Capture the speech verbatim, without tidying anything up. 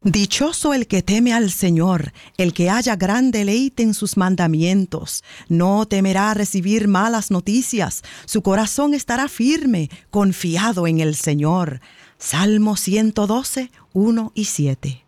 Dichoso el que teme al Señor, el que haya gran deleite en sus mandamientos. No temerá recibir malas noticias, su corazón estará firme, confiado en el Señor. Salmo ciento doce, uno y siete.